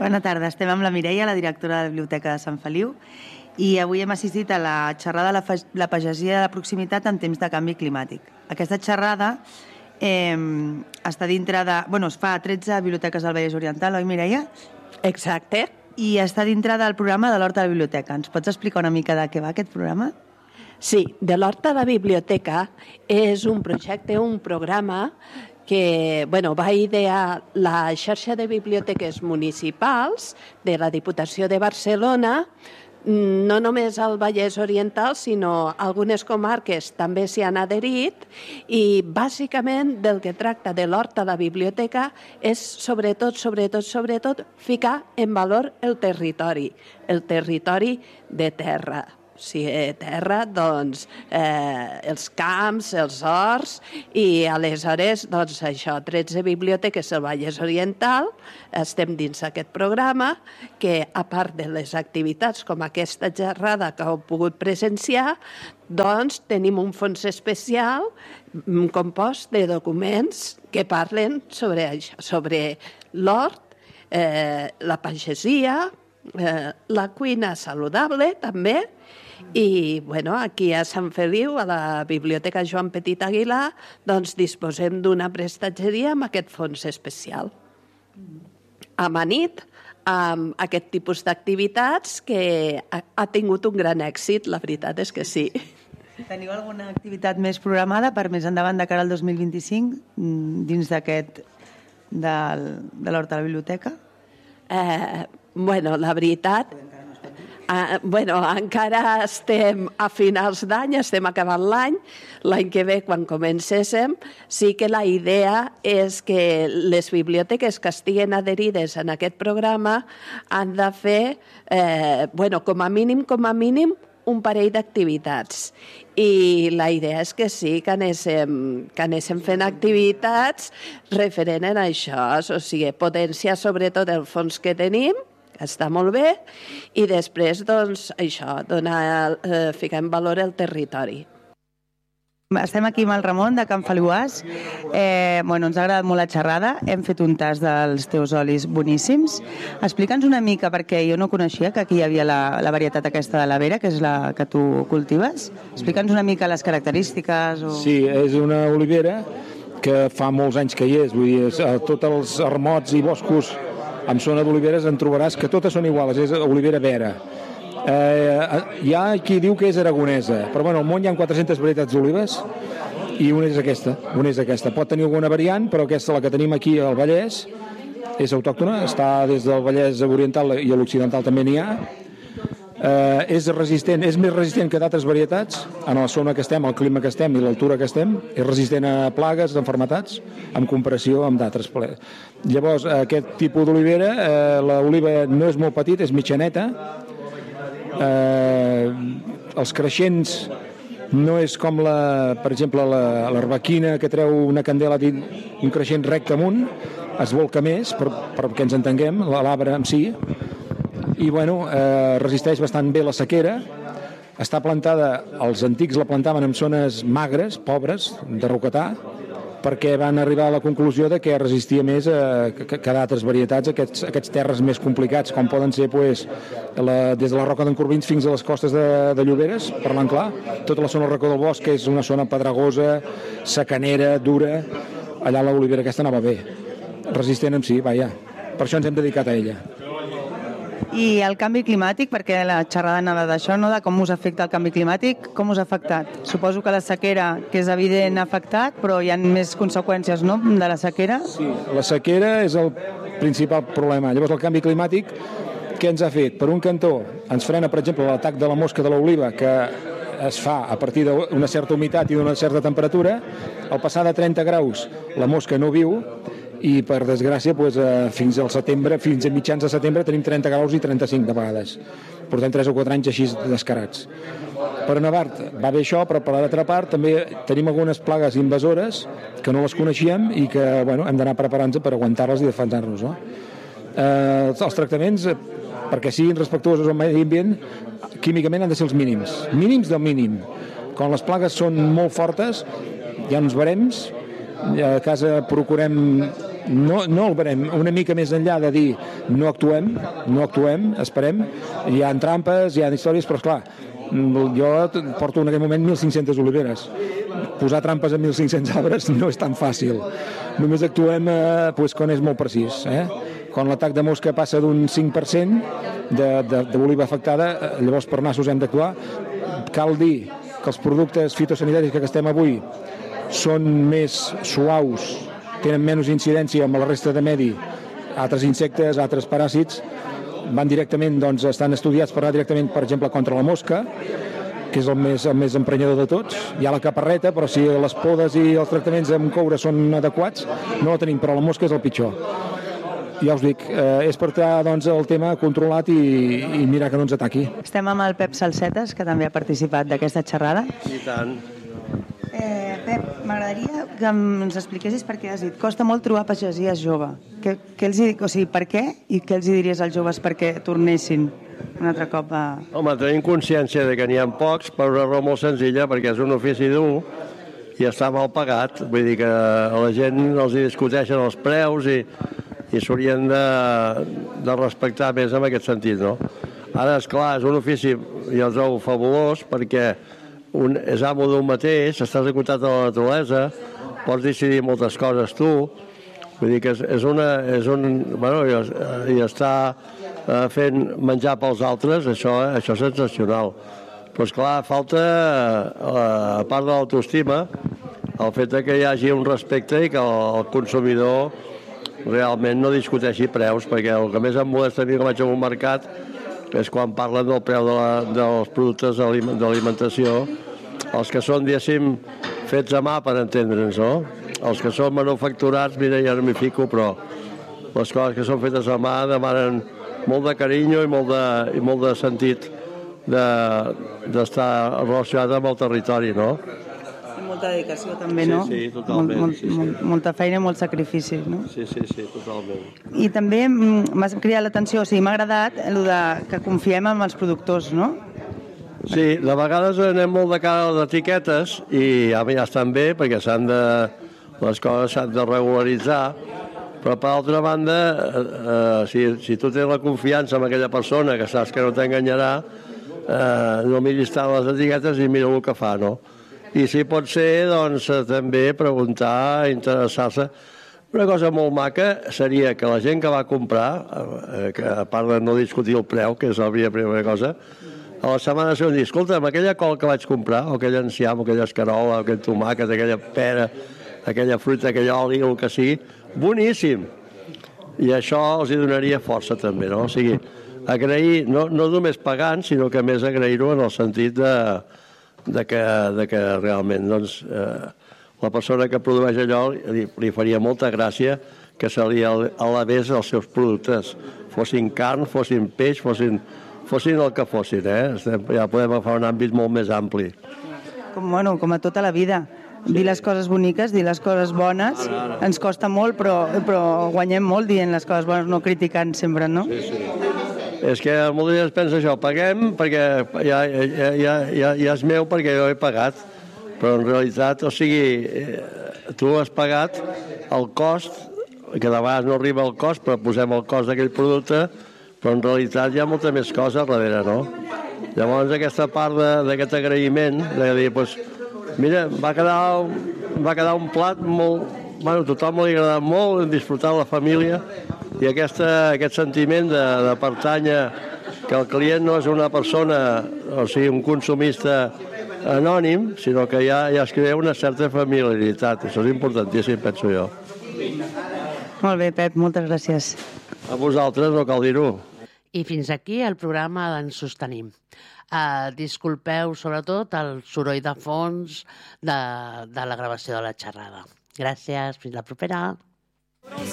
Bona tarda, estem amb la Mireia, la directora de la Biblioteca de Sant Feliu, i avui hem assistit a la xerrada La pagesia de proximitat en temps de canvi climàtic. Aquesta xerrada està dintre de... es fa a 13 biblioteques del Vallès Oriental, oi, Mireia? Exacte. I està dintre del programa de l'Horta de la Biblioteca. Ens pots explicar una mica de què va aquest programa? Sí, de l'Horta de la Biblioteca és un projecte, un programa que va idear la xarxa de biblioteques municipals de la Diputació de Barcelona, no només al Vallès Oriental, sinó algunes comarques també s'hi han adherit, i bàsicament del que tracta de l'Horta de la Biblioteca és sobretot ficar en valor el territori de terra. Si terra, doncs els camps, els horts, i aleshores, doncs això, 13 biblioteques del Vallès Oriental, estem dins d'aquest programa, que a part de les activitats com aquesta xerrada que heu pogut presenciar, doncs tenim un fons especial compost de documents que parlen sobre això, sobre l'hort, la pagesia, la cuina saludable també, i aquí a Sant Feliu, a la Biblioteca Joan Petit Aguilar, doncs disposem d'una prestatgeria amb aquest fons especial. Amanit amb aquest tipus d'activitats que ha tingut un gran èxit, la veritat és que sí. Teniu alguna activitat més programada per més endavant de cara al 2025 dins d'aquest de l'Horta de la Biblioteca? La veritat... encara estem a finals d'any, estem acabant l'any. L'any que ve, quan comencéssim, sí que la idea és que les biblioteques que estiguen adherides en aquest programa han de fer, com a mínim, un parell d'activitats. I la idea és que sí, que anéssim fent activitats referent a això, o sigui, potenciar sobretot el fons que tenim, que està molt bé, i després, doncs, això, ficar en valor el territori. Estem aquí amb el Ramon, de Can Feliuàs. Ens ha agradat molt la xerrada. Hem fet un tast dels teus olis boníssims. Explica'ns una mica, perquè jo no coneixia que aquí hi havia la varietat aquesta de la vera, que és la que tu cultives. Explica'ns una mica les característiques. Sí, és una olivera que fa molts anys que hi és. Vull dir, a tots els ermots i boscos en zona d'oliveres en trobaràs que totes són iguals, és olivera vera. Hi ha qui diu que és aragonesa, però al món hi ha 400 varietats d'olives i una és aquesta. Pot tenir alguna variant, però aquesta, la que tenim aquí al Vallès, és autòctona, està des del Vallès Oriental i a l'Occidental també n'hi ha. És més resistent que d'altres varietats en la zona que estem, el clima que estem i l'altura que estem. És resistent a plagues, a enfermetats, en comparació amb d'altres. Llavors, aquest tipus d'olivera, l'oliva no és molt petit, és mitjaneta. Els creixents no és com, per exemple, l'arbequina, que treu una candela un creixent recte amunt, es volca més, perquè ens entenguem, l'arbre en si. I resisteix bastant bé la sequera. Està plantada, els antics la plantaven en zones magres, pobres, de roquetà, perquè van arribar a la conclusió de que resistia més que d'altres varietats aquests terres més complicats, com poden ser des de la Roca d'en Corbins fins a les costes de Lloberes, parlant clar. Tota la zona del Racó del Bosc és una zona pedregosa, secanera, dura. Allà l'olivera aquesta anava bé, resistent en si, vaja. Per això ens hem dedicat a ella. I el canvi climàtic, perquè la xerrada anava d'això, no? De com us afecta el canvi climàtic, com us ha afectat? Suposo que la sequera, que és evident, ha afectat, però hi ha més conseqüències, no?, de la sequera? Sí, la sequera és el principal problema. Llavors, el canvi climàtic, què ens ha fet? Per un cantó, ens frena, per exemple, l'atac de la mosca de l'oliva, que es fa a partir d'una certa humitat i d'una certa temperatura. Al passar de 30 graus, la mosca no viu, i per desgràcia fins al setembre, fins a mitjans de setembre tenim 30 graus i 35 de vegades. Portem 3 o 4 anys així descarats. Per una part va bé això, però per l'altra part també tenim algunes plagues invasores que no les coneixíem i que hem d'anar preparant-nos per aguantar-les i defensar-nos. Els tractaments, perquè siguin respectuosos al medi ambient, químicament han de ser els mínims del mínim. Quan les plagues són molt fortes, hi ha uns barems. A casa procurem no el veurem una mica més enllà de dir no actuem, esperem, hi ha trampes, hi ha històries, però esclar, jo porto en aquest moment 1.500 oliveres. Posar trampes a 1.500 arbres no és tan fàcil. Només actuem quan és molt precís. Quan l'atac de mosca passa d'un 5% d'oliva afectada, llavors per nassos hem d'actuar. Cal dir que els productes fitosanitaris que gastem avui són més suaus, tenen menys incidència amb la resta de medi, altres insectes, altres paràsits, van directament, doncs estan estudiats per anar directament, per exemple, contra la mosca, que és el més emprenyador de tots. Hi ha la caparreta, però si les podes i els tractaments amb coure són adequats, no la tenim, però la mosca és el pitjor. Ja us dic, és per estar doncs, el tema controlat i mirar que no ens ataqui. Estem amb el Pep Salsetes, que també ha participat d'aquesta xerrada. I tant. Pep, m'agradaria que ens expliquessis per què has dit costa molt trobar pagesia jove. Per què i què els diries als joves perquè tornessin un altre cop a... Home, tenim consciència de que n'hi ha pocs per una raó molt senzilla, perquè és un ofici dur i està mal pagat. Vull dir que a la gent els discuteixen els preus i s'haurien de respectar més en aquest sentit, no? Ara, esclar, és un ofici, jo el trobo fabulós, perquè és amo d'un mateix, estàs acotat a la naturalesa, pots decidir moltes coses tu, vull dir que i estar fent menjar pels altres, això és sensacional. Però, esclar, falta, a part de l'autoestima, el fet que hi hagi un respecte i que el consumidor realment no discuteixi preus, perquè el que més em molesta a mi que vaig a un mercat és quan parlen del preu dels productes d'alimentació, els que són, diguéssim, fets a mà, per entendre'ns, no? Els que són manufacturats, mira, ja no m'hi fico, però les coses que són fetes a mà demanen molt de carinyo i molt de sentit d'estar relacionat amb el territori, no? I molta dedicació també, no? Sí, totalment. Molta feina i molt sacrifici, no? Sí, totalment. I també m'ha cridat l'atenció, m'ha agradat que confiem en els productors, no? Sí, de vegades anem molt de cara a les etiquetes i ja estan bé perquè les coses s'han de regularitzar, però per altra banda, si tu tens la confiança en aquella persona que saps que no t'enganyarà, no miris tant les etiquetes i mira el que fa, no? I si pot ser, doncs, també preguntar, interessar-se. Una cosa molt maca seria que la gent que va comprar, que a part de no discutir el preu, que és la primera cosa, a la setmana següent dir, escolta'm, aquella col que vaig comprar, o aquell enciam, o aquella escarola, o aquell tomàquet, aquella pera, aquella fruita, aquell oli, o el que sigui, boníssim. I això els hi donaria força també, no? O sigui, agrair, no només pagant, sinó que més agrair-ho en el sentit de que realment, doncs, la persona que produeix allò li faria molta gràcia que se li elevés els seus productes, fossin carn, fossin peix, fossin el que fossin, ja podem agafar un àmbit molt més ampli. Com a tota la vida. Dir les coses boniques, dir les coses bones, ens costa molt, però guanyem molt dient les coses bones, no criticant sempre, no? Sí. És que moltes vegades pensa això, paguem perquè ja és meu perquè jo he pagat, però en realitat, o sigui, tu has pagat el cost, que de vegades no arriba el cost, però posem el cost d'aquell producte, però en realitat hi ha molta més cosa a darrere, no? Llavors aquesta part d'aquest agraïment, de dir, doncs, mira, va quedar un plat molt... Bueno, a tothom li ha agradat molt, hem disfrutat la família, i aquest sentiment de pertànyer, que el client no és una persona, o sigui, un consumista anònim, sinó que ja es crea una certa familiaritat. Això és importantíssim, penso jo. Molt bé, Pep, moltes gràcies. A vosaltres no cal dir-ho. I fins aquí el programa d'En Sostenim. Disculpeu, sobretot, el soroll de fons de la gravació de la xerrada. Gràcies, fins la propera.